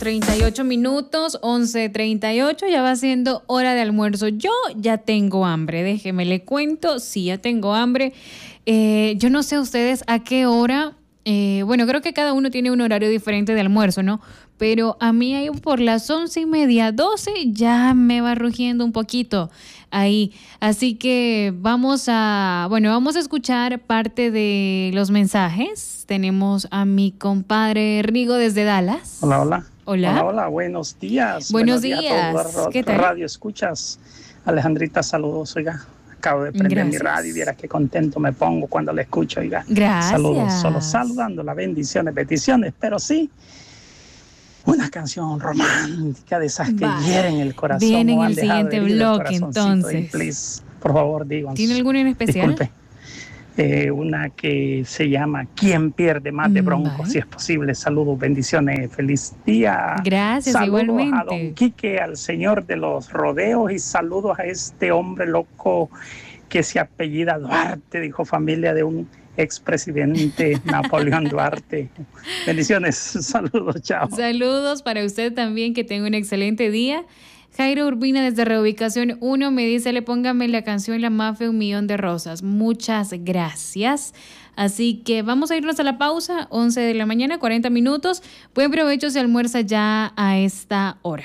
38 minutos, 11:38, ya va siendo hora de almuerzo. Yo ya tengo hambre, déjeme le cuento, sí, ya tengo hambre. Yo no sé ustedes a qué hora, bueno, creo que cada uno tiene un horario diferente de almuerzo, ¿no? Pero a mí ahí por las 11:30, 12, ya me va rugiendo un poquito ahí. Así que vamos a escuchar parte de los mensajes. Tenemos a mi compadre Rigo desde Dallas. Hola, hola. Hola. Hola, hola, buenos días. Buenos días. A todos. ¿Qué tal? Radio escuchas. Alejandrita, saludos, oiga. Acabo de prender mi radio y viera qué contento me pongo cuando la escucho, oiga. Gracias. Saludos, solo saludando, las bendiciones, peticiones, pero sí, una canción romántica de esas que hieren el corazón. Viene en el siguiente bloque, entonces. Y please, por favor, díganos. ¿Tiene alguna en especial? Disculpe. Una que se llama ¿Quién pierde más de Bronco? Vale. Si es posible. Saludos, bendiciones, feliz día. Gracias, saludos igualmente. A don Quique, al señor de los rodeos, y saludos a este hombre loco que se apellida Duarte, dijo familia de un expresidente Napoleón Duarte. Bendiciones, saludos, chao. Saludos para usted también, que tenga un excelente día. Jairo Urbina desde Reubicación 1 me dice, póngame la canción La Mafia, Un Millón de Rosas. Muchas gracias. Así que vamos a irnos a la pausa, 11 de la mañana, 40 minutos. Buen provecho si almuerza ya a esta hora.